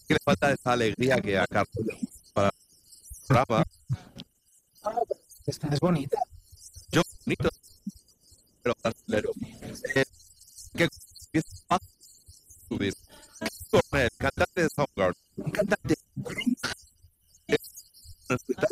que le falta esa alegría que a Carlos le gusta para el programa. Ah, pero esta es bonita. Yo bonito, pero brasilero. Que empieza a subir. Con el cantante de Soundgarden. Un cantante